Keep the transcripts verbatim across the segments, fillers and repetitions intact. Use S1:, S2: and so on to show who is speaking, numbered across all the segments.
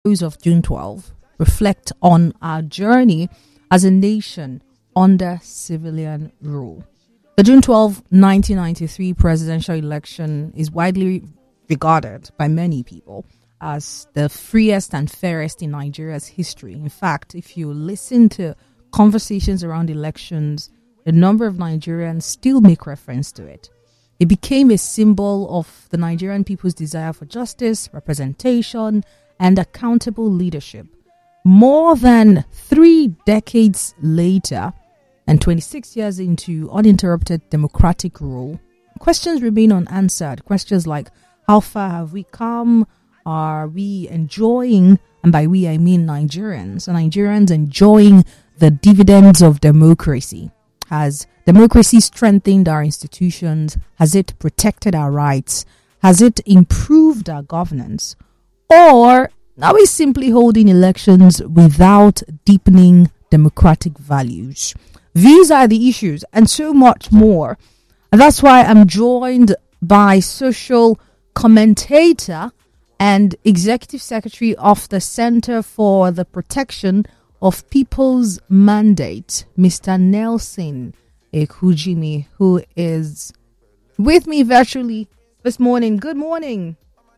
S1: of June twelfth reflect on our journey as a nation under civilian rule. The June twelfth, nineteen ninety-three presidential election is widely regarded by many people as the freest and fairest in Nigeria's history. In fact, if you listen to conversations around elections, a number of Nigerians still make reference to it. It became a symbol of the Nigerian people's desire for justice, representation, and accountable leadership. More than three decades later, and twenty-six years into uninterrupted democratic rule, questions remain unanswered. Questions like, how far have we come? Are we enjoying, and by we I mean Nigerians, are Nigerians enjoying the dividends of democracy? Has democracy strengthened our institutions? Has it protected our rights? Has it improved our governance? Or are we simply holding elections without deepening democratic values? These are the issues and so much more. And that's why I'm joined by social commentator and executive secretary of the Center for the Protection of People's Mandate, Mister Nelson Ekujimi, who is with me virtually this morning. Good morning.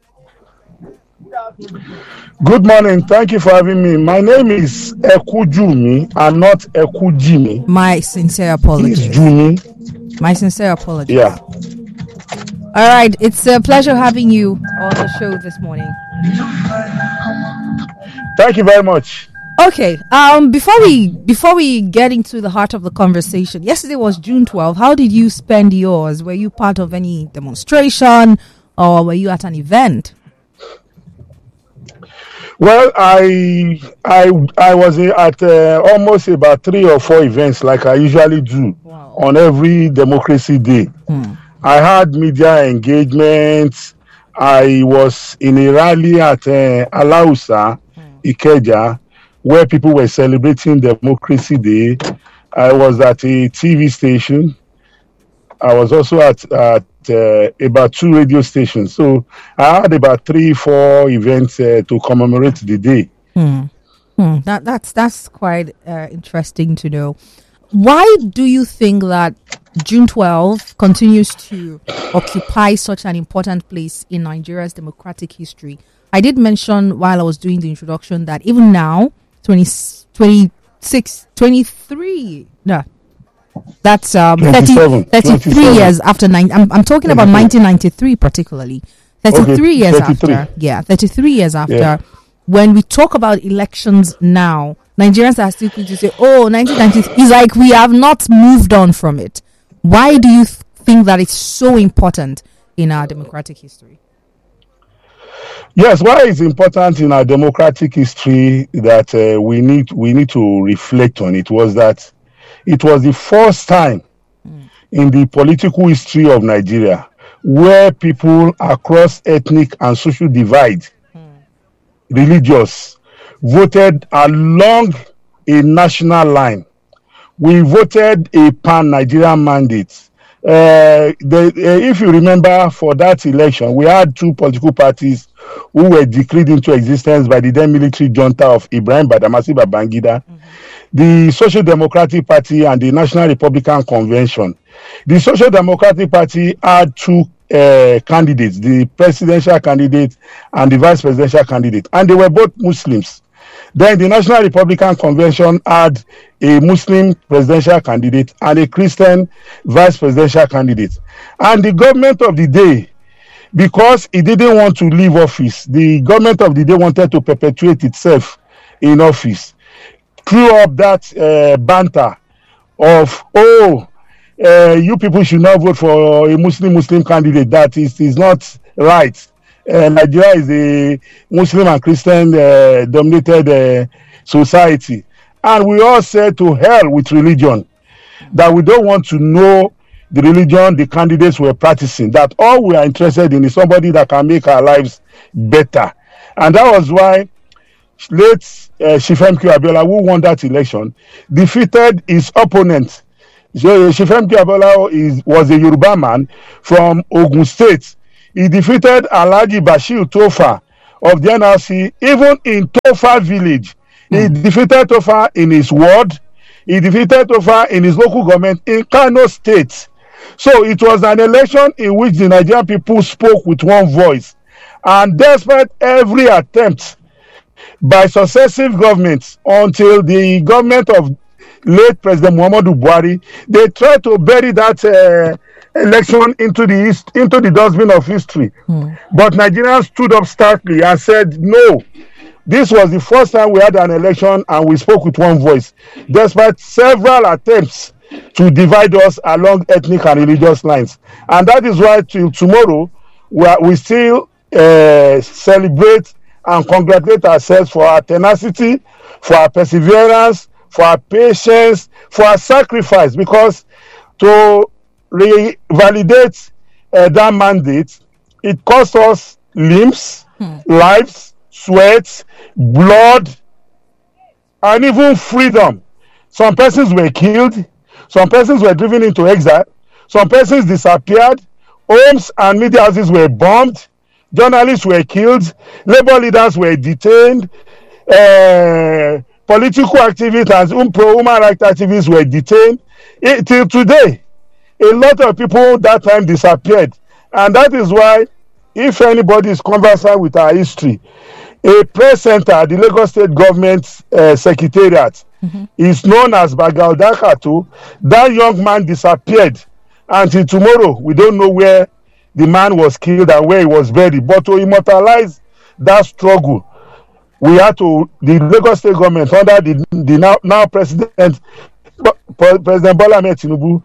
S2: Good morning. Thank you for having me. My name is Ekujumi and not Ekujimi.
S1: My sincere apologies.
S2: It's Jumi.
S1: My sincere apologies.
S2: Yeah.
S1: All right. It's a pleasure having you on the show this morning.
S2: Thank you very much.
S1: Okay. Um. Before we before we get into the heart of the conversation, yesterday was June twelfth. How did you spend yours? Were you part of any demonstration, or were you at an event?
S2: Well, I I I was at uh, almost about three or four events, like I usually do.
S1: Wow.
S2: On every Democracy Day.
S1: Hmm.
S2: I had media engagements. I was in a rally at uh, Alausa, hmm. Ikeja, where people were celebrating Democracy Day. I was at a T V station. I was also at, at uh, about two radio stations. So I had about three, four events uh, to commemorate the day.
S1: Hmm. Hmm. That that's that's quite uh, interesting to know. Why do you think that June twelfth continues to occupy such an important place in Nigeria's democratic history? I did mention while I was doing the introduction that even now, twenty, twenty-six, twenty-three, no, that's um, thirty, thirty-three years after nine. I'm, I'm talking about nineteen ninety-three particularly. thirty-three okay, years thirty-three. After. Yeah, thirty-three years after. Yeah. When we talk about elections now, Nigerians are still quick to say, oh, nineteen ninety-three. It's like we have not moved on from it. Why do you th- think that it's so important in our democratic history?
S2: Yes, why it's important in our democratic history that uh, we need we need to reflect on it was that it was the first time mm. in the political history of Nigeria where people across ethnic and social divide, mm. religious, voted along a national line. We voted a pan-Nigerian mandate. Uh, the, uh, if you remember, for that election, we had two political parties who were decreed into existence by the then military junta of Ibrahim Badamasi Babangida, mm-hmm. the Social Democratic Party and the National Republican Convention. The Social Democratic Party had two uh, candidates, the presidential candidate and the vice presidential candidate, and they were both Muslims. Then the National Republican Convention had a Muslim presidential candidate and a Christian vice presidential candidate. And the government of the day, because it didn't want to leave office, the government of the day wanted to perpetuate itself in office, threw up that uh, banter of, oh, uh, you people should not vote for a Muslim Muslim candidate. That is, is not right. Uh, Nigeria is a Muslim and Christian uh, dominated uh, society, and we all said to hell with religion, that we don't want to know the religion the candidates were practicing, that all we are interested in is somebody that can make our lives better. And that was why late uh, Shifemki Abiola, who won that election, defeated his opponent. So, Shifemki Abiola is, was a Yoruba man from Ogun State. He defeated Alhaji Bashir Tofa of the N R C, even in Tofa village. Mm. He defeated Tofa in his ward. He defeated Tofa in his local government in Kano State. So it was an election in which the Nigerian people spoke with one voice. And despite every attempt by successive governments until the government of late President Muhammadu Buhari, they tried to bury that uh, election into the east, into the dustbin of history. Mm. But Nigerians stood up starkly and said, no, this was the first time we had an election and we spoke with one voice, despite several attempts to divide us along ethnic and religious lines. And that is why till tomorrow, we, are, we still uh, celebrate and congratulate ourselves for our tenacity, for our perseverance, for our patience, for our sacrifice, because to revalidate uh, that mandate, it cost us limbs, hmm. lives, sweat, blood, and even freedom. Some persons were killed, some persons were driven into exile, some persons disappeared, homes and media houses were bombed, journalists were killed, labor leaders were detained, uh, political activists and pro-human rights activists were detained. It, till today, a lot of people that time disappeared. And that is why, if anybody is conversant with our history, a press center, the Lagos State Government uh, Secretariat, mm-hmm. is known as Bagaudakatu. That young man disappeared. Until tomorrow, we don't know where the man was killed and where he was buried. But to immortalize that struggle, we had to, the Lagos State government, under the, the now, now President, President Bola Ahmed Tinubu,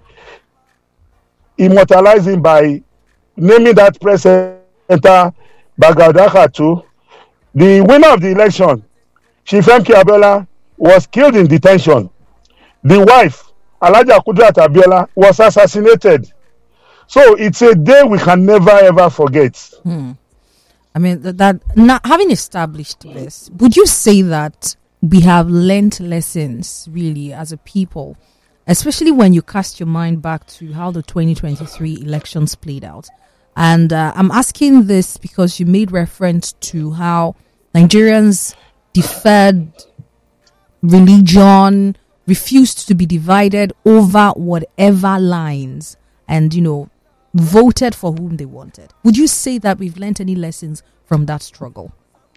S2: immortalized him by naming that press center Bagaudakatu. The winner of the election, Chifemke Abiola, was killed in detention. The wife, Alhaja Kudirat Abiola, was assassinated. So it's a day we can never ever forget.
S1: Hmm. I mean, that, that now, having established this, would you say that we have learnt lessons really as a people, especially when you cast your mind back to how the twenty twenty-three elections played out? And uh, I'm asking this because you made reference to how Nigerians deferred religion, refused to be divided over whatever lines, and, you know, voted for whom they wanted. Would you say that we've learned any lessons from that struggle?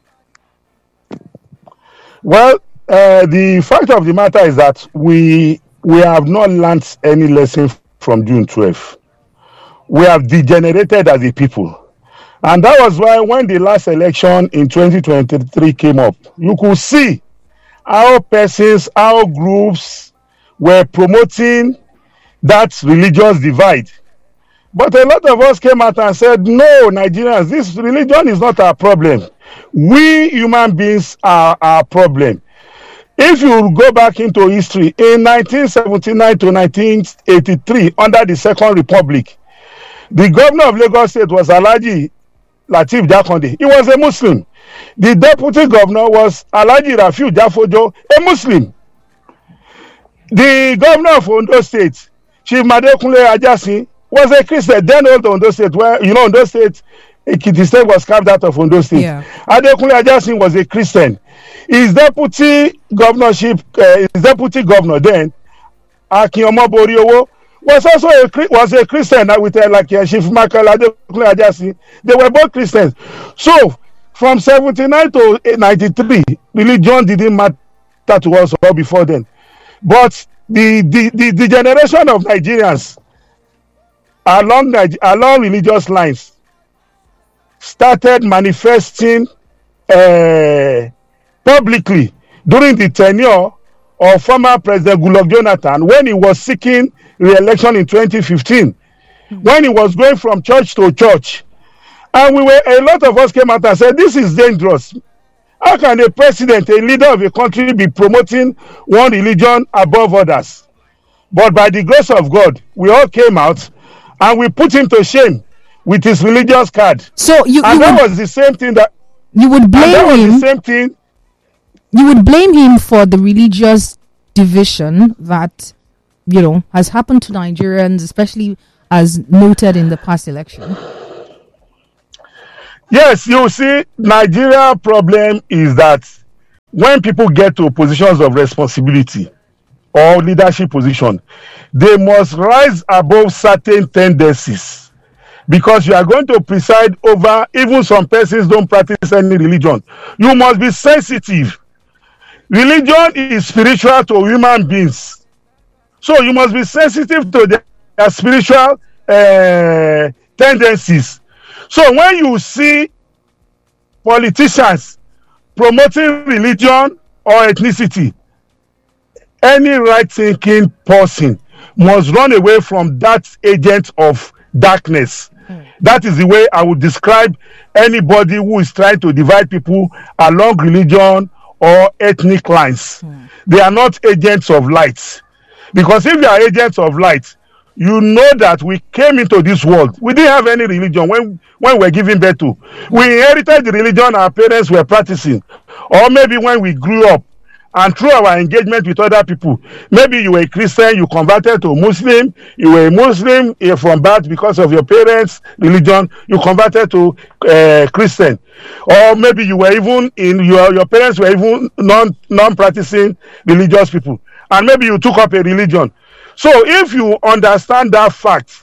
S2: Well, uh, the fact of the matter is that we we have not learned any lesson from June twelfth. We have degenerated as a people. And that was why when the last election in twenty twenty-three came up, you could see how persons, how groups were promoting that religious divide. But a lot of us came out and said, no, Nigerians, this religion is not our problem. We human beings are our problem. If you go back into history, in nineteen seventy-nine to nineteen eighty-three, under the Second Republic, the governor of Lagos State was Alhaji Lateef Jakonde. He was a Muslim. The deputy governor was Alhaji Rafiu Jafojo, a Muslim. The governor of Ondo State, Chief Madekunle Ajasin, was a Christian. Then old Ondo State, where, you know, Ondo State, Ekiti State was carved out of Ondo State. Yeah. Adekunle Ajasin was a Christian. His deputy governorship, uh, his deputy governor then, Akin Omobori-Owo, was also a was a Christian with uh, like uh, Chief Michael Adekunle Ajasin. They were both Christians. So from seventy-nine to ninety-three, religion didn't matter to us all before then. But the the, the, the generation of Nigerians along along religious lines started manifesting uh, publicly during the tenure of former President Goodluck Jonathan when he was seeking re-election in twenty fifteen, mm-hmm. when he was going from church to church. And we were a lot of us came out and said, this is dangerous. How can a president, a leader of a country, be promoting one religion above others? But by the grace of God, we all came out and we put him to shame with his religious card.
S1: So you,
S2: and
S1: you
S2: that
S1: would,
S2: was the same thing that
S1: you would blame
S2: that
S1: him.
S2: Was the same thing.
S1: You would blame him for the religious division that, you know, has happened to Nigerians, especially as noted in the past election.
S2: Yes, you see, Nigeria problem is that when people get to positions of responsibility or leadership position, they must rise above certain tendencies, because you are going to preside over, even some persons don't practice any religion. You must be sensitive. Religion is spiritual to human beings. So you must be sensitive to their, their spiritual uh, tendencies. So when you see politicians promoting religion or ethnicity, any right-thinking person must run away from that agent of darkness. Mm. That is the way I would describe anybody who is trying to divide people along religion or ethnic lines. Mm. They are not agents of light. Because if they are agents of light, you know that we came into this world. We didn't have any religion when, when we were giving birth to. We inherited the religion our parents were practicing. Or maybe when we grew up, and through our engagement with other people, maybe you were a Christian, you converted to Muslim, you were a Muslim from birth because of your parents' religion, you converted to uh, Christian. Or maybe you were even in your your parents were even non non-practicing religious people, and maybe you took up a religion. So if you understand that fact,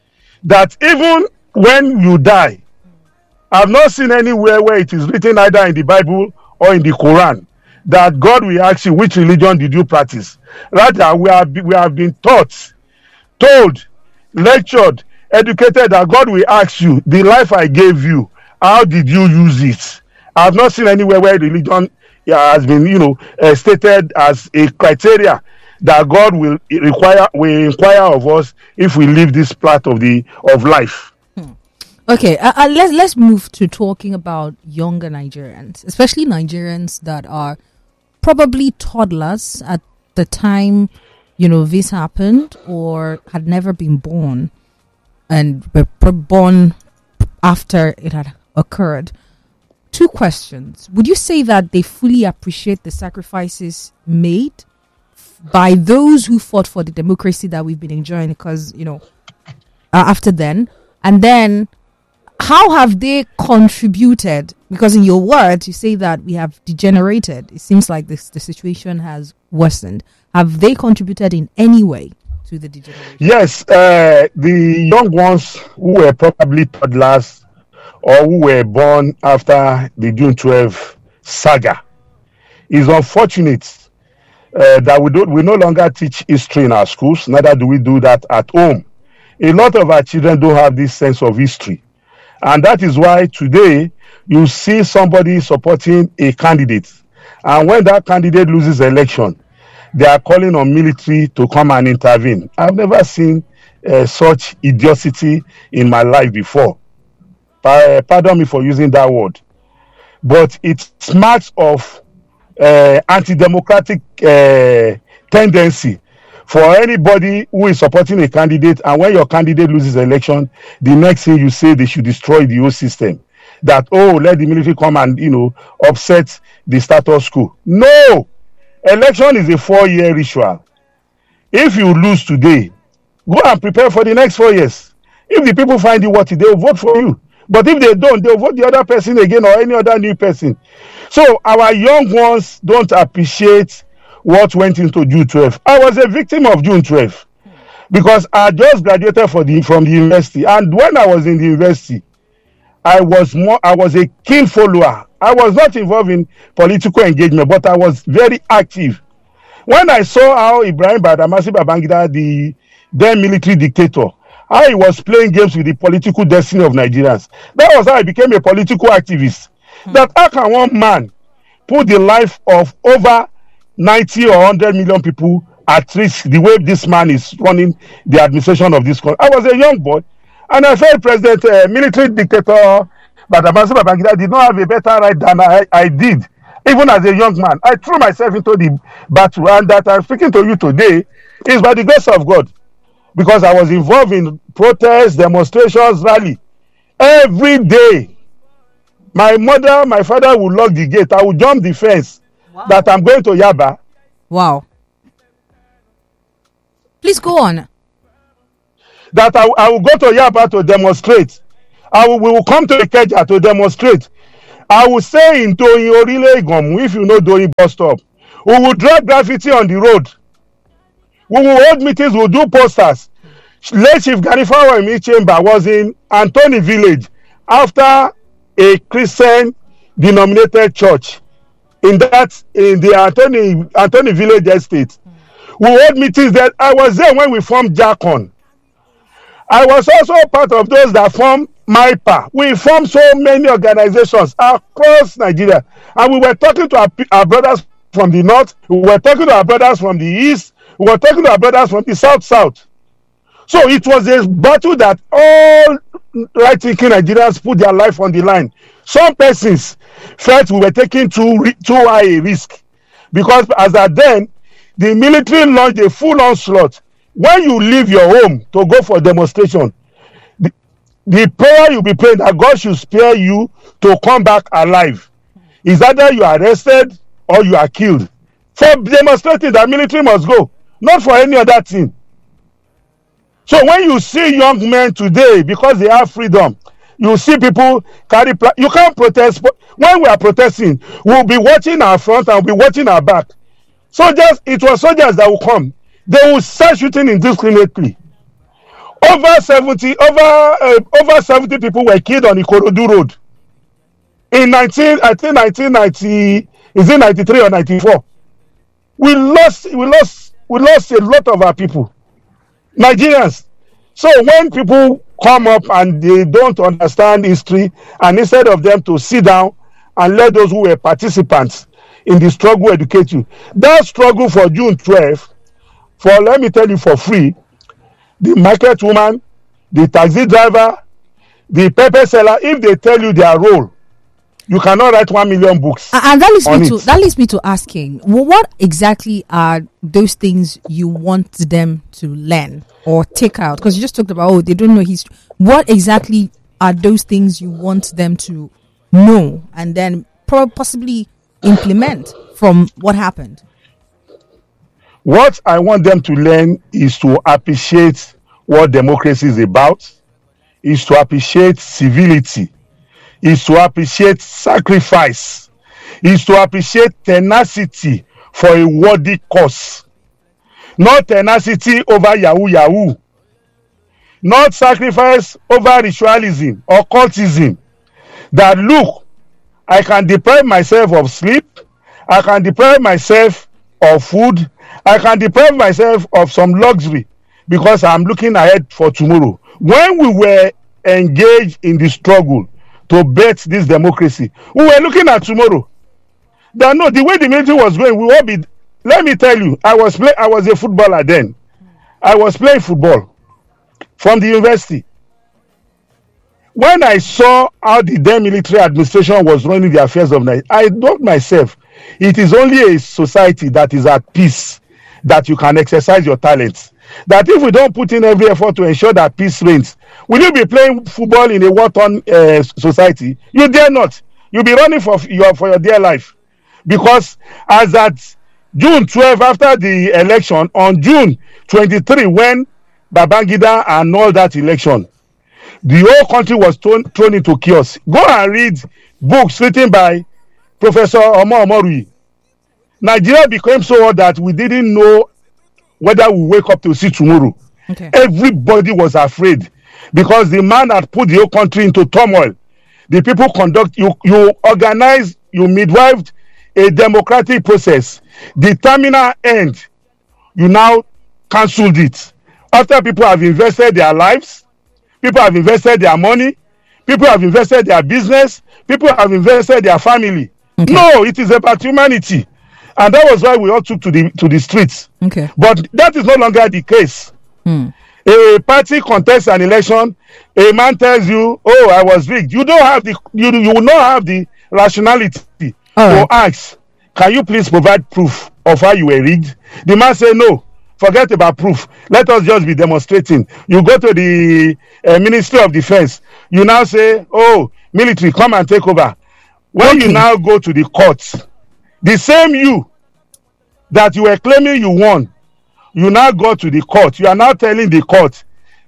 S2: that even when you die, I've not seen anywhere where it is written either in the Bible or in the Quran that God will ask you, which religion did you practice? Rather, we have, we have been taught, told, lectured, educated that God will ask you, the life I gave you, how did you use it? I have not seen anywhere where religion has been, you know, uh, stated as a criteria that God will require, will inquire of us if we live this part of the of life.
S1: Okay, uh, uh, let's let's move to talking about younger Nigerians, especially Nigerians that are probably toddlers at the time, you know, this happened, or had never been born and were born after it had occurred. Two questions. Would you say that they fully appreciate the sacrifices made by those who fought for the democracy that we've been enjoying, because, you know, uh, after then? And then, how have they contributed? Because in your words, you say that we have degenerated. It seems like this the situation has worsened. Have they contributed in any way to the degeneration?
S2: Yes, uh, the young ones who were probably toddlers or who were born after the June twelfth saga, is unfortunate uh, that we don't we no longer teach history in our schools. Neither do we do that at home. A lot of our children don't have this sense of history. And that is why today you see somebody supporting a candidate, and when that candidate loses election, they are calling on military to come and intervene. I've never seen uh, such idiocy in my life before. Pa- pardon me for using that word, but it smacks of uh, anti-democratic uh, tendency for anybody who is supporting a candidate, and when your candidate loses election, the next thing you say, they should destroy the whole system. That, oh, let the military come and, you know, upset the status quo. No! Election is a four-year ritual. If you lose today, go and prepare for the next four years. If the people find you worthy, they will vote for you. But if they don't, they will vote the other person again, or any other new person. So our young ones don't appreciate what went into June twelfth. I was a victim of June twelfth because I just graduated for the, from the university. And when I was in the university, I was more, I was a keen follower. I was not involved in political engagement, but I was very active. When I saw how Ibrahim Badamasi Babangida, the then military dictator, how he was playing games with the political destiny of Nigerians, that was how I became a political activist. Hmm. That how can one man put the life of over ninety or one hundred million people at risk the way this man is running the administration of this country? I was a young boy, and I felt President, uh, military dictator Badamasi Babangida did not have a better right than I, I did. Even as a young man, I threw myself into the battle, and that I'm speaking to you today is by the grace of God, because I was involved in protests, demonstrations, rally every day. My mother, my father would lock the gate. I would jump the fence. Wow. That I'm going to Yaba.
S1: Wow. Please go on.
S2: That I, I will go to Yaba to demonstrate. I will, we will come to Ikeja to demonstrate. I will say in Doyin Orile Iganmu, if you know Doyin bus stop, we will draw graffiti on the road. We will hold meetings, we will do posters. Late Chief Ganifawa Emi Chamber was in Anthony Village after a Christian denominated church in that in the Anthony Anthony Village estate. We hold meetings there. I was there when we formed JACON. I was also part of those that formed MIPA. We formed so many organizations across Nigeria, and we were talking to our, our brothers from the north, we were talking to our brothers from the east, we were talking to our brothers from the south south. So it was a battle that all right-thinking Nigerians put their life on the line. Some persons felt we were taking too too high a risk, because as at then the military launched a full onslaught. When you leave your home to go for demonstration, the, the prayer you'll be praying that God should spare you to come back alive is either you are arrested or you are killed. For demonstrating, the military must go, not for any other thing. So when you see young men today, because they have freedom, you see people carry, pla- you can't protest. But when we are protesting, we'll be watching our front and we'll be watching our back. Soldiers, it was soldiers that will come. They will start shooting indiscriminately. Over seventy, over uh, over seventy people were killed on Ikorodu Road in nineteen, I think nineteen ninety, is it ninety-three or ninety-four? We lost, we lost, we lost a lot of our people, Nigerians. So when people come up and they don't understand history, and instead of them to sit down and let those who were participants in the struggle educate you, that struggle for June twelfth, for let me tell you for free, the market woman, the taxi driver, the pepper seller, if they tell you their role, you cannot write one million books.
S1: And that leads me
S2: it.
S1: to that leads me to asking, well, what exactly are those things you want them to learn or take out? Because you just talked about, oh, they don't know history. What exactly are those things you want them to know and then pro- possibly implement from what happened?
S2: What I want them to learn is to appreciate what democracy is about, is to appreciate civility, is to appreciate sacrifice, is to appreciate tenacity for a worthy cause. Not tenacity over Yahoo Yahoo. Not sacrifice over ritualism or cultism. That look, I can deprive myself of sleep, I can deprive myself of food, I can deprive myself of some luxury because I'm looking ahead for tomorrow. When we were engaged in the struggle to bet this democracy, we were looking at tomorrow. That no, the way the military was going, we will be. Let me tell you, I was play, I was a footballer then. I was playing football from the university. When I saw how the then military administration was running the affairs of Nigeria, I thought myself, it is only a society that is at peace that you can exercise your talents. That if we don't put in every effort to ensure that peace reigns, will you be playing football in a war-torn uh, society? You dare not. You'll be running for your for your dear life. Because as at June twelfth, after the election, on June twenty-third, when Babangida and all that election, the whole country was thrown, thrown into chaos. Go and read books written by Professor Omo Omorui. Nigeria became so hot that we didn't know whether we wake up to see tomorrow.
S1: Okay.
S2: Everybody was afraid because the man had put the whole country into turmoil. The people conduct, you, you organized, you midwifed a democratic process. The terminal end, you now cancelled it. After people have invested their lives, people have invested their money, people have invested their business, people have invested their family. Okay. No, it is about humanity. And that was why we all took to the to the streets.
S1: Okay.
S2: But that is no longer the case.
S1: Hmm.
S2: A party contests an election, a man tells you, oh, I was rigged. You don't have the you you will not have the rationality all to right. ask, can you please provide proof of how you were rigged? The man say no. Forget about proof. Let us just be demonstrating. You go to the uh, Ministry of Defense. You now say, oh, military, come and take over. When okay. you now go to the courts, the same you that you were claiming you won, you now go to the court. You are now telling the court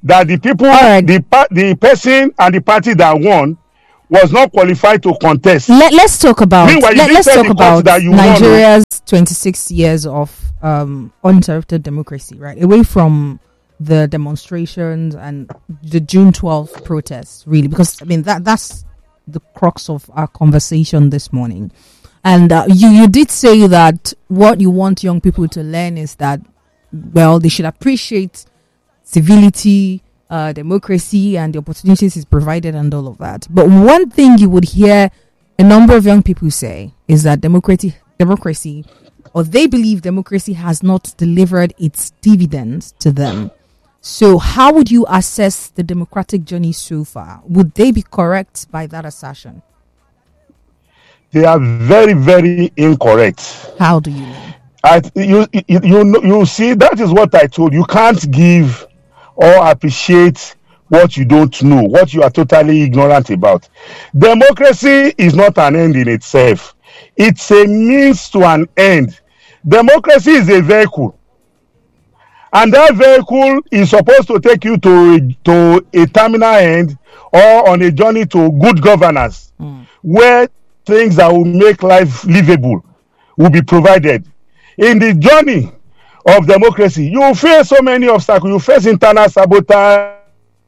S2: that the people,
S1: right.
S2: the the person and the party that won was not qualified to contest.
S1: Let, let's talk about
S2: Meanwhile,
S1: let, let's talk about Nigeria's twenty-six years of um, uninterrupted democracy, right? Away from the demonstrations and the June twelfth protests, really, because I mean that that's the crux of our conversation this morning. And uh, you you did say that what you want young people to learn is that, well, they should appreciate civility, uh, democracy, and the opportunities is provided and all of that. But one thing you would hear a number of young people say is that democracy, democracy, or they believe democracy has not delivered its dividends to them. So how would you assess the democratic journey so far? Would they be correct by that assertion?
S2: They are very, very incorrect.
S1: How do you mean?
S2: I, you, you, you, you see, that is what I told you. You can't give or appreciate what you don't know, what you are totally ignorant about. Democracy is not an end in itself. It's a means to an end. Democracy is a vehicle. And that vehicle is supposed to take you to a, to a terminal end or on a journey to good governance, mm. where things that will make life livable will be provided. In the journey of democracy, you will face so many obstacles. You face internal sabotage.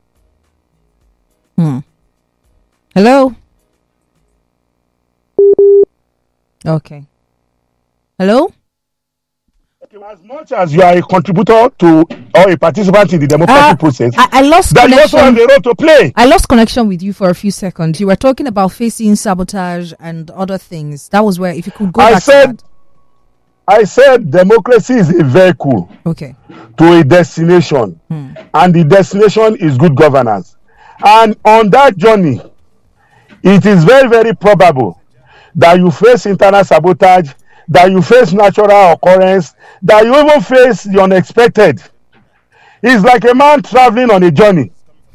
S1: Hmm. Hello? Okay. Hello?
S2: As much as you are a contributor to or a participant in the democratic uh, process,
S1: I, I lost
S2: that you also have a role to play.
S1: I lost connection with you for a few seconds. You were talking about facing sabotage and other things. That was where, if you could go
S2: I
S1: back
S2: said,
S1: to that.
S2: I said democracy is a vehicle
S1: okay.
S2: to a destination, hmm. and the destination is good governance. And on that journey, it is very, very probable that you face internal sabotage, that you face natural occurrence, that you even face the unexpected. It's like a man traveling on a journey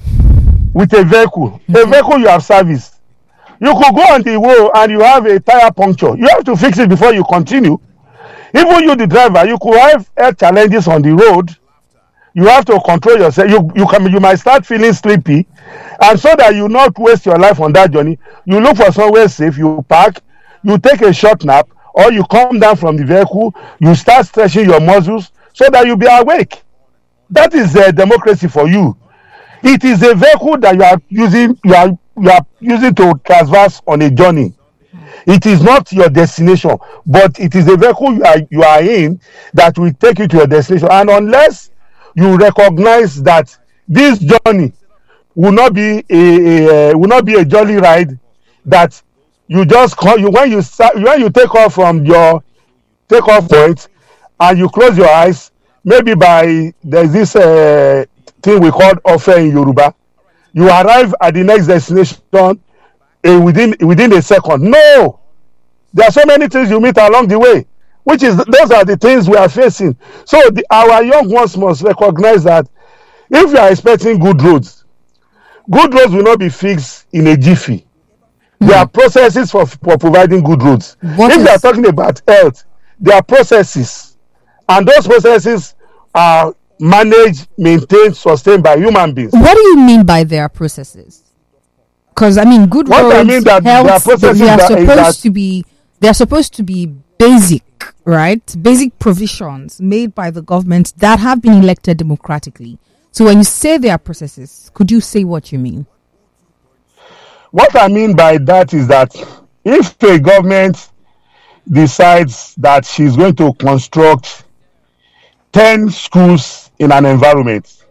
S2: with a vehicle. Mm-hmm. A vehicle you have serviced. You could go on the road and you have a tire puncture. You have to fix it before you continue. Even you, the driver, you could have health challenges on the road. You have to control yourself. You you can you might start feeling sleepy, and so that you not waste your life on that journey, you look for somewhere safe. You park. You take a short nap, or you come down from the vehicle. You start stretching your muscles so that you be awake. That is a democracy for you. It is a vehicle that you are using. You are you are using to traverse on a journey. It is not your destination, but it is a vehicle you are, you are in that will take you to your destination. And unless you recognize that this journey will not be a, a will not be a jolly ride, that you just call you when you start when you take off from your take off point and you close your eyes, maybe by there's this uh, thing we call Ofe in Yoruba, you arrive at the next destination uh, within within a second. No, there are so many things you meet along the way, which is those are the things we are facing. So the, our young ones must recognize that if you are expecting good roads, good roads will not be fixed in a jiffy. Mm. There are processes for, for providing good roads. What if is... you are talking about health, there are processes, and those processes are managed, maintained, sustained by human beings.
S1: What do you mean by their processes? Because I mean, good what roads, I mean that health, processes they are that, supposed that, to be they are supposed to be basic, right? Basic provisions made by the government that have been elected democratically. So when you say they are processes, could you say what you mean?
S2: What I mean by that is that if a government decides that she's going to construct ten schools in an environment,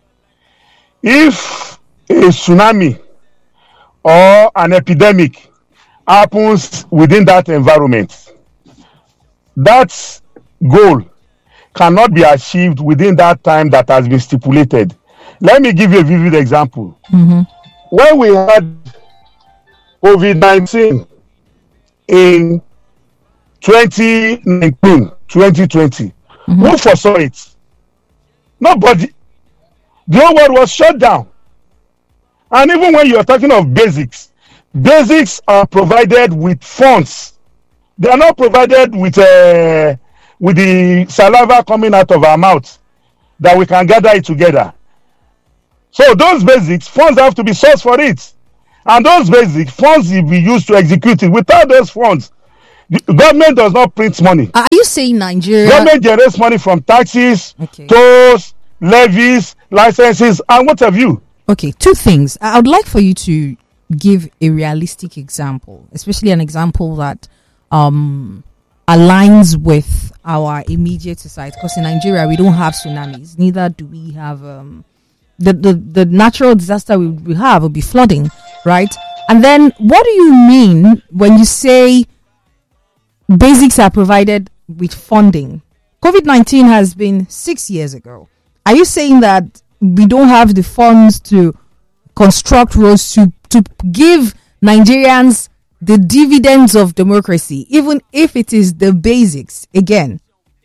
S2: if a tsunami or an epidemic happens within that environment, that goal cannot be achieved within that time that has been stipulated. Let me give you a vivid example. Mm-hmm. When we had COVID nineteen in twenty nineteen, twenty twenty, mm-hmm. who foresaw it? Nobody. The whole world was shut down. And even when you are talking of basics, basics are provided with funds. They are not provided with uh, with the saliva coming out of our mouth that we can gather it together. So those basics funds have to be sourced for it, and those basic funds will be used to execute it. Without those funds, the government does not print money.
S1: Are you saying Nigeria?
S2: Government generates money from taxes, okay. tolls, levies, licenses, and what have you.
S1: Okay, two things. I would like for you to give a realistic example, especially an example that um, aligns with our immediate society. Because in Nigeria, we don't have tsunamis. Neither do we have um, the, the the natural disaster we, we have will be flooding, right? And then, what do you mean when you say basics are provided with funding? COVID nineteen has been six years ago. Are you saying that we don't have the funds to construct roads to, to give Nigerians the dividends of democracy, even if it is the basics again?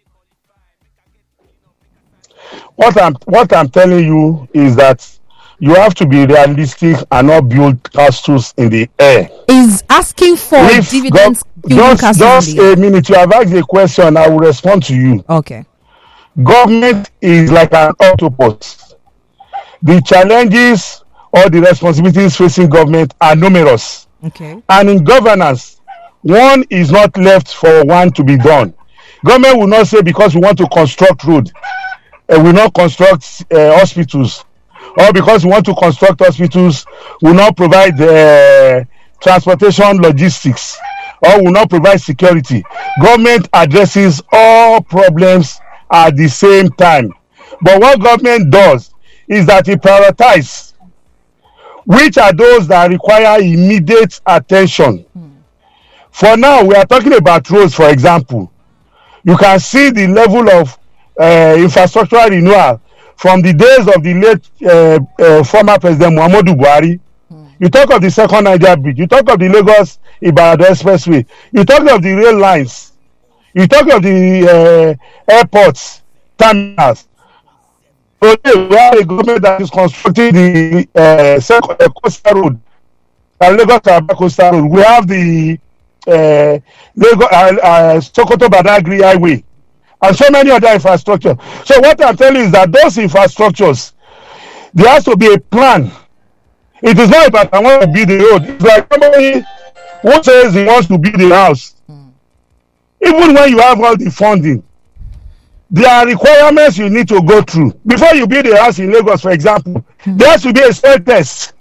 S2: What I'm what I'm telling you is that you have to be realistic and not build castles in the air.
S1: Is asking for if dividends
S2: God, just just a minute. You have asked a question. I will respond to you.
S1: Okay.
S2: Government is like an octopus. The challenges or the responsibilities facing government are numerous.
S1: Okay.
S2: And in governance, one is not left for one to be done. Government will not say because we want to construct road, uh, we will not construct uh, hospitals, or because we want to construct hospitals, we will not provide uh, transportation logistics, or will not provide security. Government addresses all problems at the same time. But what government does is that it prioritizes which are those that require immediate attention. Hmm. For now, we are talking about roads, for example. You can see the level of uh, infrastructural renewal from the days of the late uh, uh, former President Muhammadu Buhari. Hmm. You talk of the second Niger Bridge, you talk of the Lagos-Ibadan Expressway, you talk of the rail lines, you talk of the uh, airports, terminals. Today, we have a government that is constructing the uh, second, uh, coastal road, uh, Lagos coastal road. We have the uh, Lagos, uh, uh, Sokoto Badagry Highway, and so many other infrastructure. So what I'm telling you is that those infrastructures, there has to be a plan. It is not about I want to build the road. It's like somebody who says he wants to build a house. Mm. Even when you have all the funding, there are requirements you need to go through. Before you build a house in Lagos, for example, mm. there has to be a soil test.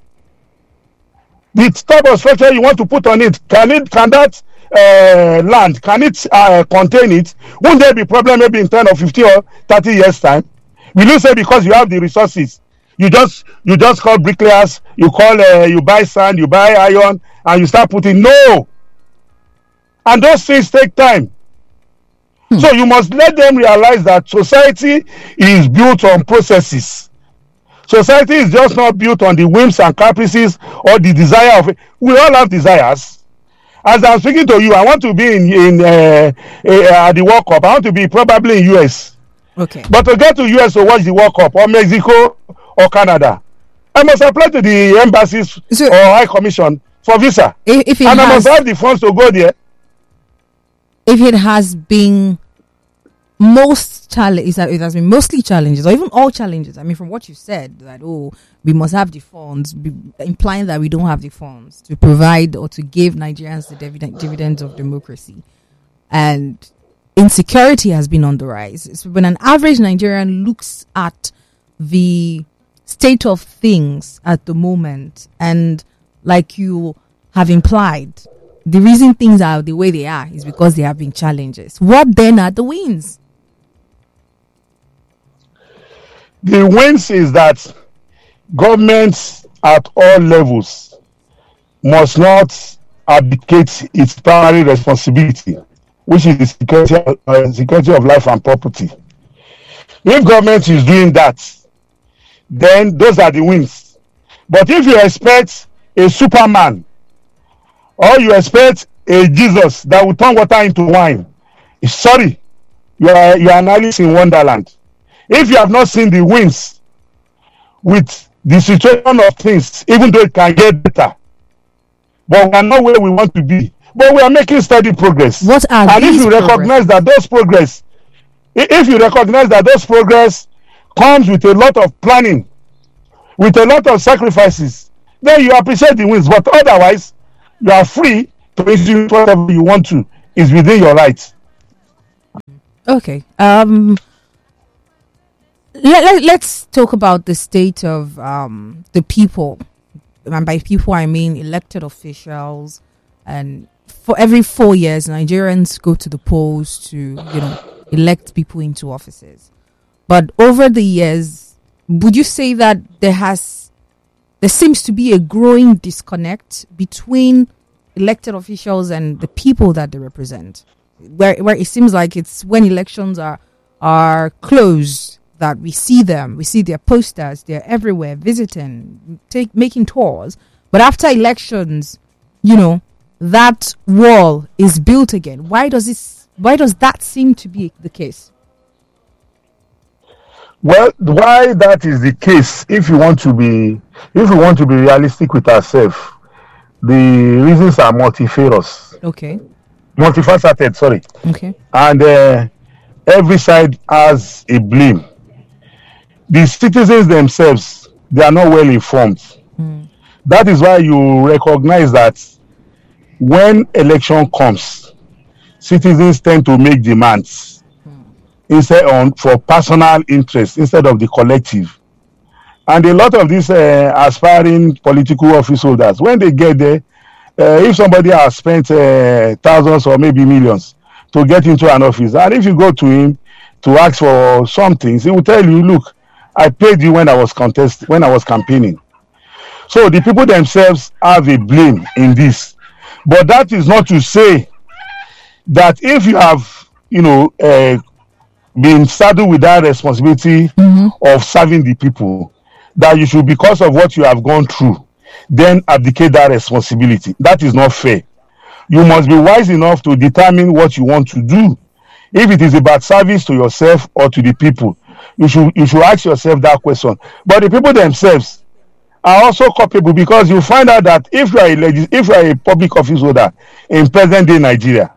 S2: The type of structure you want to put on it, can it, can that uh, land, can it uh, contain it? Won't there be problem maybe in ten or fifteen or thirty years time? Will you say because you have the resources, you just you just call bricklayers, you call uh, you buy sand, you buy iron, and you start putting? No. And those things take time. Hmm. So you must let them realize that society is built on processes. Society is just not built on the whims and caprices or the desire of it. We all have desires. As I'm speaking to you, I want to be in, in uh, uh, at the World Cup. I want to be probably in U S.
S1: Okay.
S2: But to get to U S to watch the World Cup, or Mexico or Canada, I must apply to the embassies so, or High Commission for visa.
S1: If, if it
S2: and
S1: has,
S2: I must have the funds to go there.
S1: If it has been most challenge, it has been mostly challenges, or even all challenges. I mean, from what you said, that oh, we must have the funds, be, implying that we don't have the funds to provide or to give Nigerians the dividend, dividends of democracy, and insecurity has been on the rise. So when an average Nigerian looks at the state of things at the moment, and like you have implied, the reason things are the way they are is because there have been challenges. What then are the wins?
S2: The wins is that governments at all levels must not abdicate its primary responsibility, which is the security, uh, security of life and property. If government is doing that, then those are the wins. But if you expect a Superman, or you expect a Jesus that will turn water into wine, sorry, you are you are an Alice in Wonderland. If you have not seen the wins with the situation of things, even though it can get better, but we are not where we want to be, but we are making steady progress.
S1: What are
S2: and
S1: these
S2: if you
S1: progress?
S2: recognize that those progress, if you recognize that those progress comes with a lot of planning, with a lot of sacrifices, then you appreciate the wins. But otherwise, you are free to do whatever you want to. It's within your rights.
S1: Okay. Um. Let, let, let's talk about the state of um the people, and by people I mean elected officials. And for every four years, Nigerians go to the polls to, you know, elect people into offices. But over the years, would you say that there has, there seems to be a growing disconnect between elected officials and the people that they represent, where where it seems like it's when elections are are closed that we see them, we see their posters, they're everywhere, visiting, take making tours. But after elections, you know, that wall is built again. Why does this? Why does that seem to be the case?
S2: Well, why that is the case, if you want to be, if we want to be realistic with ourselves, the reasons are multifarious.
S1: Okay.
S2: Multifaceted, sorry.
S1: Okay.
S2: And uh, every side has a blame. The citizens themselves, they are not well informed. Mm. That is why you recognize that when election comes, citizens tend to make demands mm. instead on for personal interest instead of the collective. And a lot of these uh, aspiring political office holders, when they get there, uh, if somebody has spent uh, thousands or maybe millions to get into an office, and if you go to him to ask for some things, he will tell you, look, I paid you when I was contest when I was campaigning. So the people themselves have a blame in this. But that is not to say that if you have, you know, uh, been saddled with that responsibility mm-hmm. of serving the people, that you should, because of what you have gone through, then abdicate that responsibility. That is not fair. You must be wise enough to determine what you want to do. If it is about service to yourself or to the people, you should you should ask yourself that question. But the people themselves are also culpable, because you find out that if you are a legis- if you are a public office holder in present day Nigeria,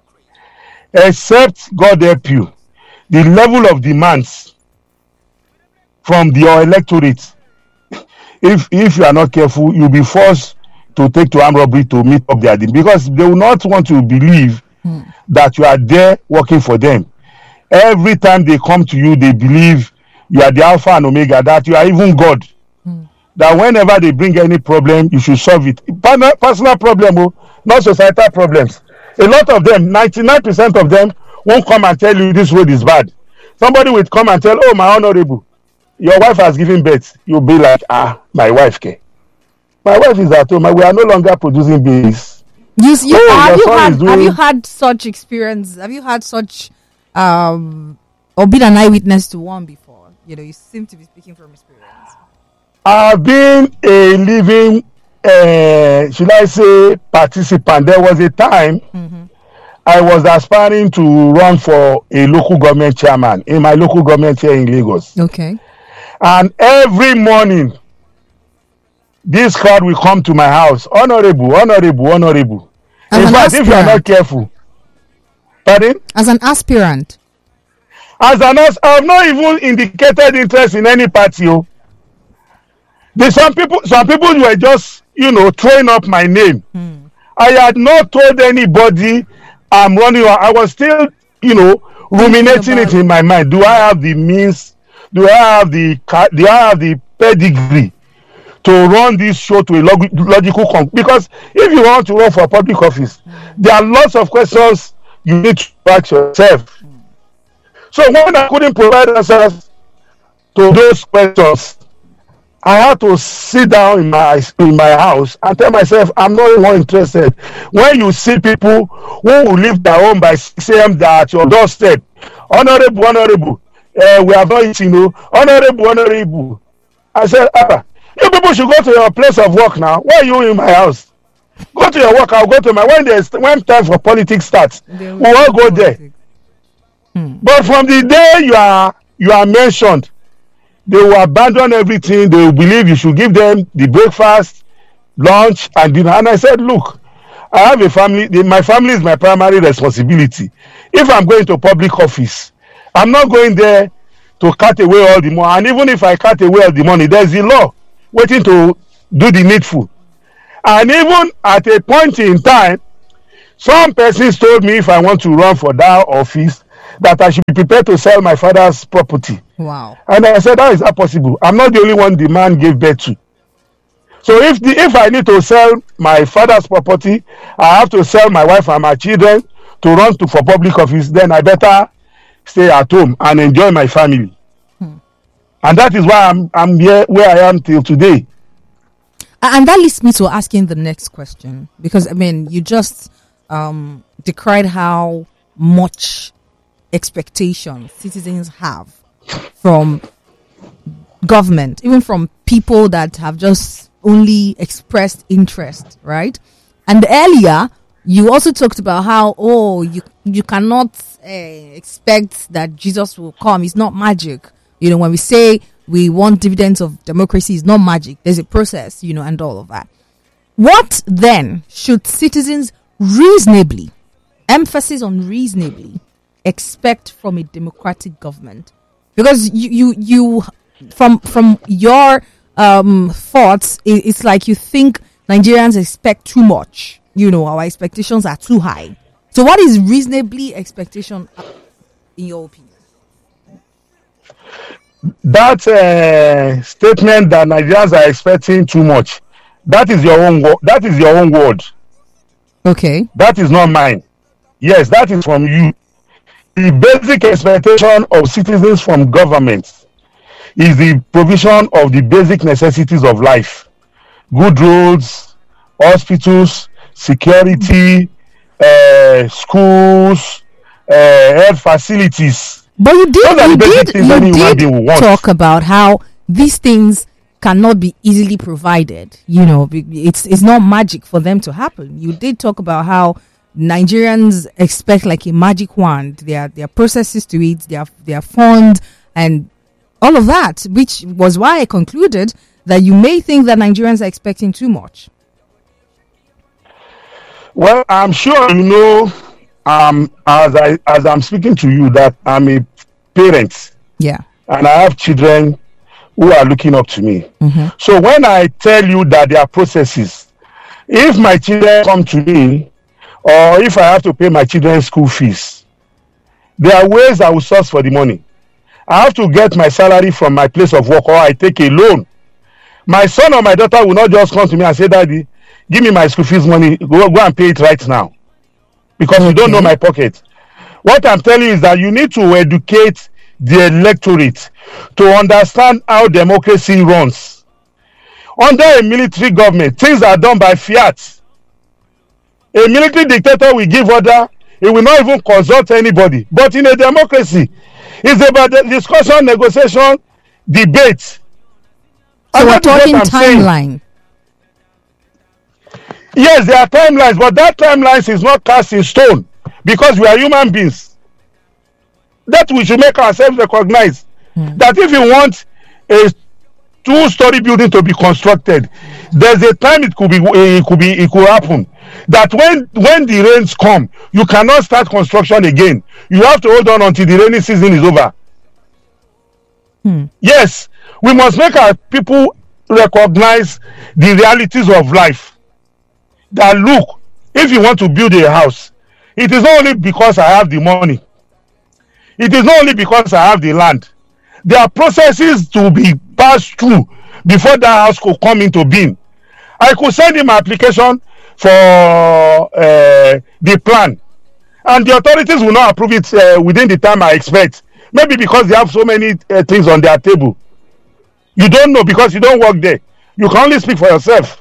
S2: except God help you, the level of demands from the, your electorate, if if you are not careful, you'll be forced to take to armed robbery to meet up their demand, because they will not want to believe mm. that you are there working for them. Every time they come to you, they believe you are the Alpha and Omega, that you are even God. Mm. That whenever they bring any problem, you should solve it. Personal problem, oh, not societal problems. A lot of them, ninety-nine percent of them, won't come and tell you this road is bad. Somebody will come and tell, oh, my honorable, your wife has given birth. You'll be like, ah, my wife, okay. My wife is at home. We are no longer producing babies.
S1: You, you,
S2: oh,
S1: have, you had,
S2: doing...
S1: have you had such experience? Have you had such, um, or been an eyewitness to one before? You know, you seem to be speaking from experience.
S2: I've been a living, uh, should I say, participant. There was a time mm-hmm. I was aspiring to run for a local government chairman in my local government here in Lagos.
S1: Okay.
S2: And every morning, this crowd will come to my house. Honorable, honorable, honorable.
S1: As
S2: in fact,
S1: aspirant.
S2: If you are not careful. Pardon?
S1: As an aspirant.
S2: As an aspirant, I have not even indicated interest in any party. Oh. There's some people, some people were just, you know, throwing up my name. Hmm. I had not told anybody I'm running. I was still, you know, ruminating it in my mind. Do I have the means? Do I have the do I have the pedigree to run this show to a log- logical conclusion? Because if you want to run for a public office, mm. there are lots of questions you need to ask yourself. Mm. So when I couldn't provide answers to those questions, I had to sit down in my in my house and tell myself, I'm not more interested. When you see people who will leave their home by six a.m. at your doorstep, honorable, honorable, uh, we have not eaten, you know, honorable, honorable. I said, ah, you people should go to your place of work now. Why are you in my house? Go to your work. I'll go to my when there's when time for politics starts. We'll all go there. Hmm. But from the day you are you are mentioned, they will abandon everything. They will believe you should give them the breakfast, lunch, and dinner. And I said, look, I have a family. The, my family is my primary responsibility. If I'm going to public office, I'm not going there to cut away all the money. And even if I cut away all the money, there's the law waiting to do the needful. And even at a point in time, some persons told me if I want to run for that office, that I should be prepared to sell my father's property.
S1: Wow.
S2: And I said, how is that possible? I'm not the only one the man gave birth to. So if the if I need to sell my father's property, I have to sell my wife and my children to run to for public office, then I better stay at home and enjoy my family. Hmm. And that is why I'm I'm here where I am till today.
S1: And that leads me to asking the next question, because I mean, you just um, decried how much expectation citizens have from government, even from people that have just only expressed interest, right? And earlier, you also talked about how, oh, you you cannot uh, expect that Jesus will come. It's not magic. You know, when we say we want dividends of democracy, it's not magic. There's a process, you know, and all of that. What then should citizens reasonably, emphasis on reasonably, expect from a democratic government? Because you, you, you from from your um, thoughts, it, it's like you think Nigerians expect too much. You know, our expectations are too high. So what is reasonably expectation in your opinion?
S2: That uh, statement that Nigerians are expecting too much, that is your own wo- that is your own word.
S1: Okay.
S2: That is not mine. Yes, that is from you. The basic expectation of citizens from government is the provision of the basic necessities of life. Good roads, hospitals, security, uh, schools, uh, health facilities.
S1: But you did, you did, you did talk about how these things cannot be easily provided. You know, it's it's not magic for them to happen. You did talk about how Nigerians expect like a magic wand. There are there are processes to it. There are there are funds and all of that, which was why I concluded that you may think that Nigerians are expecting too much.
S2: Well, I'm sure you know. Um, as I as I'm speaking to you, that I'm a parent,
S1: yeah,
S2: and I have children who are looking up to me.
S1: Mm-hmm.
S2: So when I tell you that there are processes, if my children come to me, or if I have to pay my children's school fees, there are ways I will source for the money. I have to get my salary from my place of work, or I take a loan. My son or my daughter will not just come to me and say, "Daddy, give me my school fees money. Go go and pay it right now." Because okay. You don't know my pocket. What I'm telling you is that you need to educate the electorate to understand how democracy runs. Under a military government, things are done by fiat. A military dictator will give order, he will not even consult anybody. But in a democracy, it's about the discussion, negotiation, debate.
S1: So and we're talking timeline. Saying.
S2: Yes, there are timelines, but that timelines is not cast in stone because we are human beings. That we should make ourselves recognize mm. that if you want a two-story building to be constructed, there's a time it could be it could be it could happen. That when when the rains come, you cannot start construction again. You have to hold on until the rainy season is over. Mm. Yes, we must make our people recognize the realities of life. That look, if you want to build a house, it is not only because I have the money. It is not only because I have the land. There are processes to be passed through before that house could come into being. I could send him an application for uh, the plan, and the authorities will not approve it uh, within the time I expect. Maybe because they have so many uh, things on their table. You don't know because you don't work there. You can only speak for yourself.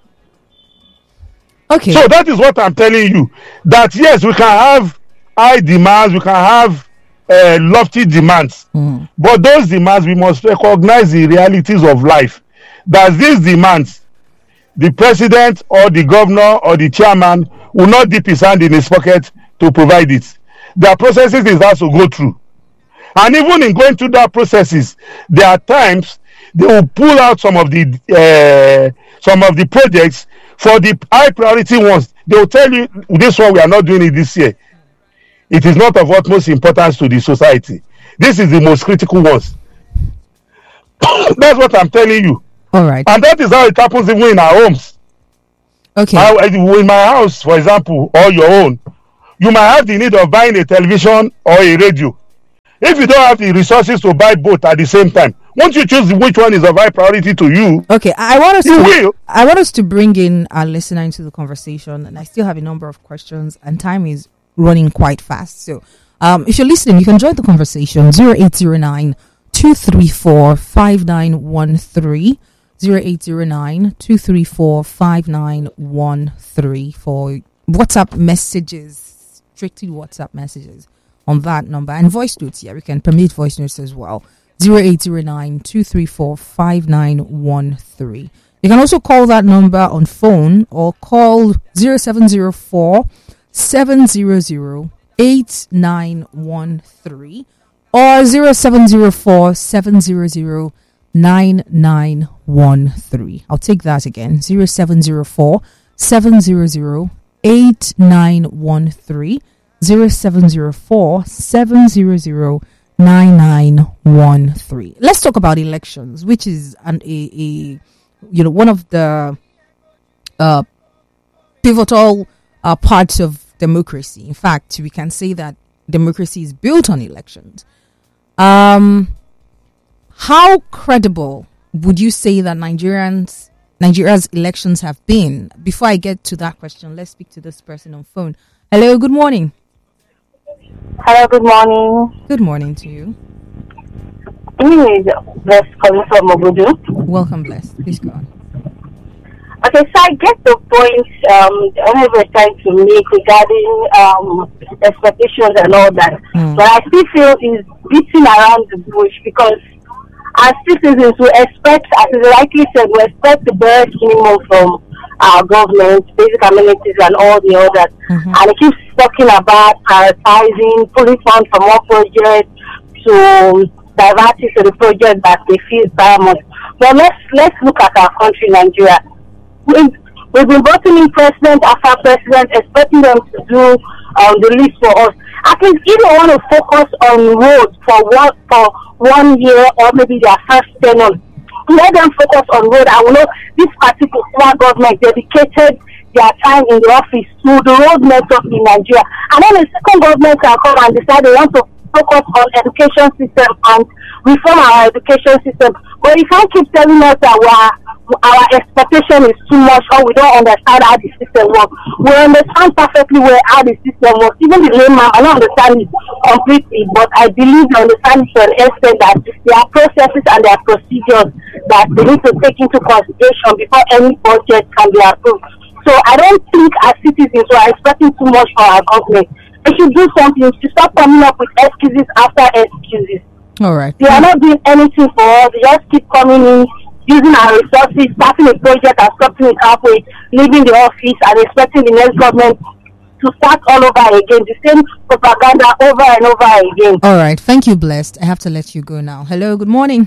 S1: Okay.
S2: So that is what I'm telling you. That yes, we can have high demands, we can have uh, lofty demands, mm. but those demands we must recognize the realities of life. That these demands, the president or the governor or the chairman will not dip his hand in his pocket to provide it. There are processes he has to go through, and even in going through that processes, there are times they will pull out some of the uh, some of the projects. For the high priority ones, they will tell you this one we are not doing it this year. It is not of utmost importance to the society. This is the most critical ones. That's what I'm telling you.
S1: All right.
S2: And that is how it happens even in our homes.
S1: Okay.
S2: I, in my house, for example, or your own, you might have the need of buying a television or a radio. If you don't have the resources to buy both at the same time, won't you choose which one is of high priority to you?
S1: Okay, I want us
S2: You
S1: to
S2: will.
S1: I want us to bring in our listener into the conversation, and I still have a number of questions, and time is running quite fast. So, um, if you're listening, you can join the conversation zero eight zero nine two three four five nine one three zero eight zero nine two three four five nine one three for WhatsApp messages, strictly WhatsApp messages on that number, and voice notes. Yeah, we can permit voice notes as well. zero eight zero nine two three four five nine one three. You can also call that number on phone or call zero seven zero four seven zero zero eight nine one three or zero seven zero four seven zero zero nine nine one three. I'll take that again. zero seven zero four seven zero zero eight nine one three. zero seven zero four seven zero zero nine nine one three. Let's talk about elections, which is an a, a you know one of the uh, pivotal uh, parts of democracy. In fact, we can say that democracy is built on elections. Um, how credible would you say that Nigerians Nigeria's elections have been? Before I get to that question, let's speak to this person on phone. Hello, good morning.
S3: Hello, good morning.
S1: Good morning to you.
S3: My name is Bless calling from Mobudu.
S1: Welcome, Blessed. Please go on.
S3: Okay, so I get the point um, the honorable is trying to make regarding um, expectations and all that.
S1: Mm.
S3: But I still feel is beating around the bush because as citizens we expect, as is rightly said, we expect the bare minimum from our government, basic amenities and all the others. Mm-hmm. And it keeps talking about prioritizing, pulling funds from one project to divert it to the project that they feel is paramount. But let's let's look at our country, Nigeria. We've, we've been voting in president after president, expecting them to do um, the list for us. At least if they want to focus on roads for one for one year or maybe their first tenure, let them focus on road. I will know this particular government dedicated their time in the office to the road network in Nigeria. And then the second government can come and decide they want to focus on education system and reform our education system. But you can't keep telling us that our, our expectation is too much or we don't understand how the system works. We understand perfectly well how the system works. Even the layman, I don't understand it completely, but I believe they understand it to an extent that there are processes and there are procedures that they need to take into consideration before any budget can be approved. So I don't think as citizens we are expecting too much for our government. They should do something to stop coming up with excuses after excuses.
S1: All right.
S3: They are not doing anything for us. They just keep coming in, using our resources, starting a project and stopping it halfway, leaving the office and expecting the next government to start all over again. The same propaganda over and over again.
S1: All right. Thank you, Blessed. I have to let you go now. Hello. Good morning.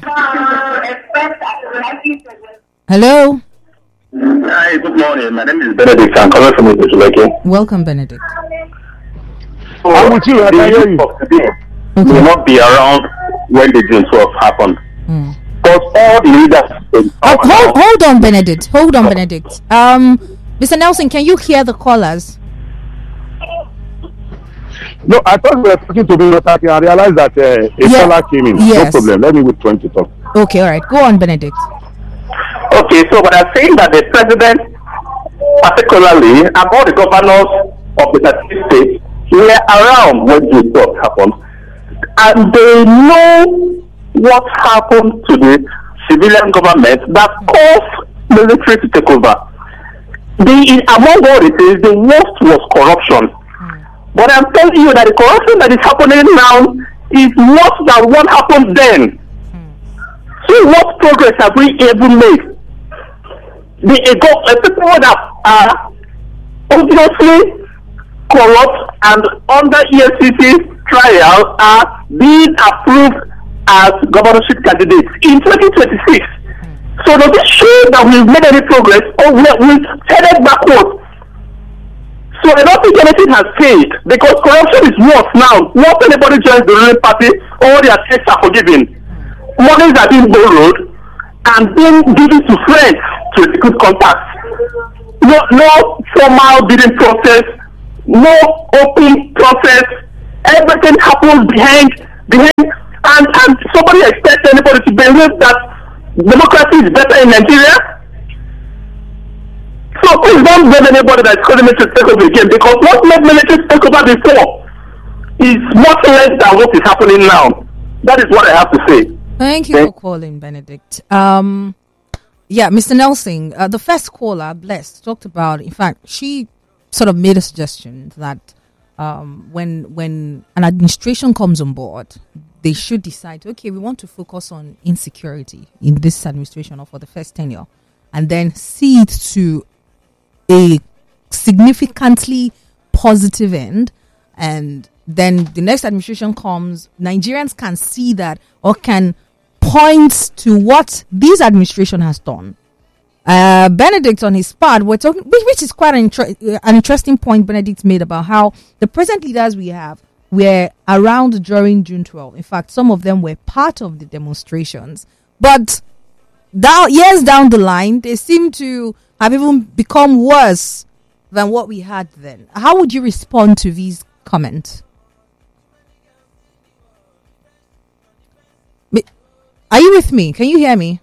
S1: Hello.
S4: Hi, good morning. My name is Benedict. I'm calling from Ibusuleke.
S1: Welcome, Benedict.
S4: So,
S2: I'm with you. I can hear you.
S4: Today
S1: Okay.
S4: will not be around when the June twelfth happened.
S1: Mm.
S4: But all the leaders.
S1: Oh, hold, hold on, Benedict. Hold on, Benedict. Um, Mister Nelson, can you hear the callers?
S2: No, I thought we were talking to me, but I realized that uh, a
S1: Yeah.
S2: caller came in.
S1: Yes.
S2: No problem. Let me wait for him to talk.
S1: Okay, all right. Go on, Benedict.
S4: Okay, so what I'm saying that the president, particularly, and all the governors of the thirty states, were around when June twelfth happened, and they know what happened to the civilian government that caused military to take over. The among all it is, the worst was corruption. Mm. But I'm telling you that the corruption that is happening now is worse than what happened then. Mm. So what progress have we ever made? The uh, people that are obviously corrupt and under E F C C trial are being approved as governorship candidates in twenty twenty-six. Mm. So does it show that we've made any progress or we we've headed backwards? So I don't think anything has changed because corruption is worse now. Once anybody joins the ruling party, all their checks are forgiven. Monies are being borrowed. and being given to friends to recruit contacts. No, no formal bidding process, no open process. Everything happens behind, behind, and, and somebody expects anybody to believe that democracy is better in Nigeria. So please don't blame anybody that's calling military to take over again, because what made military take over before is much less than what is happening now. That is what I have to say.
S1: Thank you for calling, Benedict. Um, yeah, Mister Nelson, uh, the first caller, Blessed, talked about, in fact, she sort of made a suggestion that um, when when an administration comes on board, they should decide, okay, we want to focus on insecurity in this administration or for the first tenure, and then see it to a significantly positive end, and then the next administration comes, Nigerians can see that or can point to what this administration has done. Uh, Benedict, on his part, we're talking, which, which is quite an, inter- an interesting point Benedict made about how the present leaders we have were around during June twelfth. In fact, some of them were part of the demonstrations, but down, years down the line, they seem to have even become worse than what we had then. How would you respond to these comments? Are you with me? Can you hear me?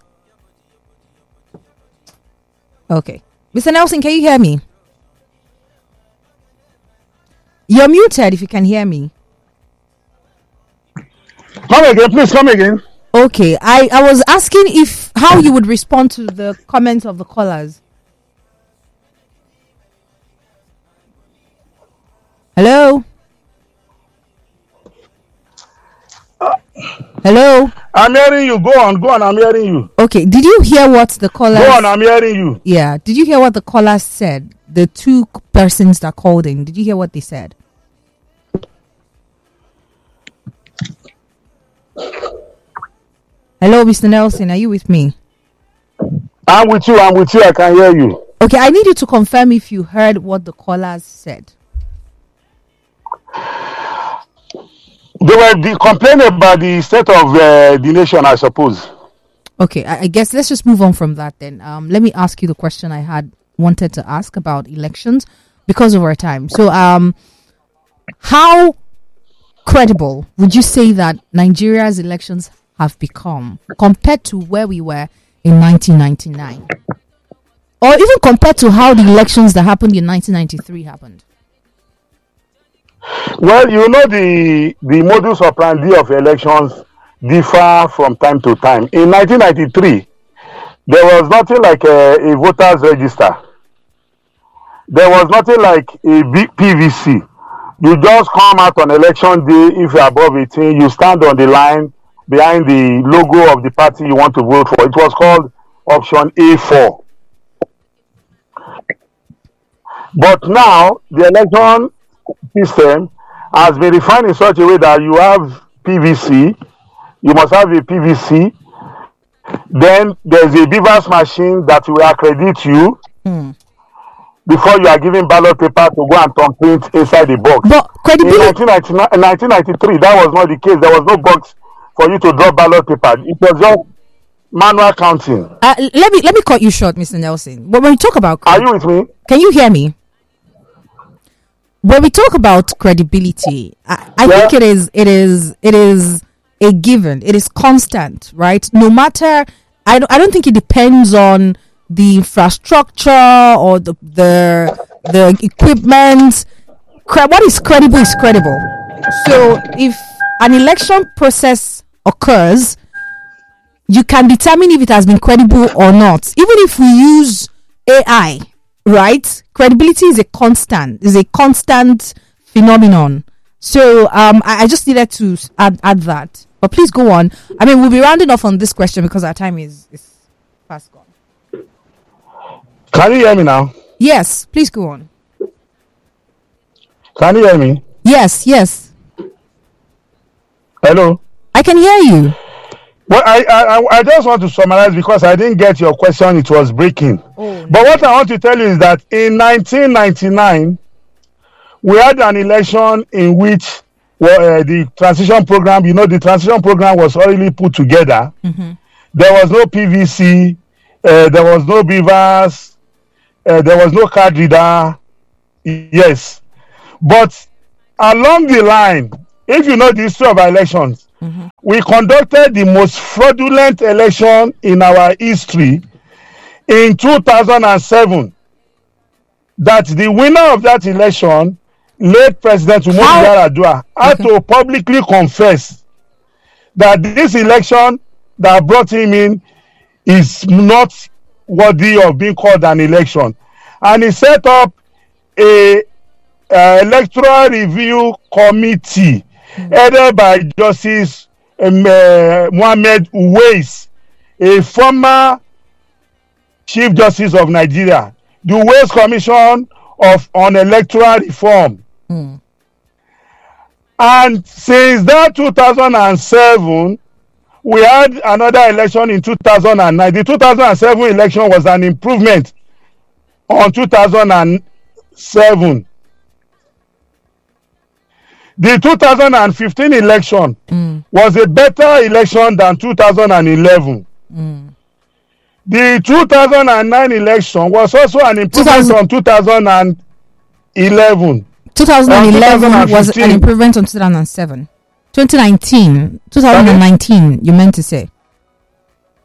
S1: Okay. Mister Nelson, can you hear me? You're muted if you can hear me.
S2: Come again, please come again.
S1: Okay. I, I was asking if how you would respond to the comments of the callers. Hello? Hello?
S2: I'm hearing you. Go on, go on. I'm hearing you.
S1: Okay. Did you hear what the caller?
S2: Go on. I'm hearing you.
S1: Yeah. Did you hear what the caller said? The two persons that called in. Did you hear what they said? Hello, Mister Nelson. Are you with me?
S2: I'm with you. I'm with you. I can hear you.
S1: Okay. I need you to confirm if you heard what the callers said.
S2: They were de- complaining about the state of uh, the nation, I suppose.
S1: Okay, I, I guess let's just move on from that then. Um, let me ask you the question I had wanted to ask about elections because of our time. So, um, how credible would you say that Nigeria's elections have become compared to where we were in nineteen ninety-nine? Or even compared to how the elections that happened in nineteen ninety-three happened?
S2: Well, you know, the the modus operandi of elections differ from time to time. In nineteen ninety-three, there was nothing like a, a voters register. There was nothing like a big P V C. You just come out on election day. If you're above eighteen, you stand on the line behind the logo of the party you want to vote for. It was called option A four. But now, the election system has been refined in such a way that you have P V C, you must have a P V C, then there's a beavers machine that will accredit you mm. before you are given ballot paper to go and thumbprint inside the box.
S1: But credibility-
S2: in nineteen ninety-three, that was not the case. There was no box for you to draw ballot paper. It was just manual counting.
S1: Uh, let me let me cut you short, Mister Nelson. When we talk about,
S2: are you with me?
S1: Can you hear me? When we talk about credibility, I, I yeah. think it is it is it is a given. It is constant, right? No matter, I don't I don't think it depends on the infrastructure or the the the equipment. What is credible is credible. So if an election process occurs, you can determine if it has been credible or not. Even if we use A I. Right, credibility is a constant, is a constant phenomenon. So, um, I, I just needed to add, add that. But please go on. I mean, we'll be rounding off on this question because our time is is fast gone.
S2: Can you hear me now?
S1: Yes, please go on.
S2: Can you hear me?
S1: Yes, yes.
S2: Hello.
S1: I can hear you.
S2: Well, I, I I just want to summarize because I didn't get your question. It was breaking. Oh, no. But what I want to tell you is that in nineteen ninety-nine, we had an election in which well, uh, the transition program, you know, the transition program was already put together. Mm-hmm. there was no P V C, uh, there was no beavers, uh, there was no card reader. Yes. But along the line, if you know the history of our elections, mm-hmm. we conducted the most fraudulent election in our history in two thousand seven. That the winner of that election, late President Umaru Yar'Adua, had okay. to publicly confess that this election that brought him in is not worthy of being called an election. And he set up a uh, electoral review committee mm-hmm. headed by Justice um, uh, Mohammed Uwais, a former Chief Justice of Nigeria, the Uwais Commission of on Electoral Reform. Mm. And since that two thousand seven, we had another election in two thousand nine. The two thousand seven election was an improvement on two thousand seven. The two thousand fifteen election mm. was a better election than two thousand eleven. Mm. The two thousand nine election was also an improvement from two thousand eleven.
S1: two thousand eleven was an improvement on two thousand seven. twenty nineteen, twenty nineteen, you meant to say?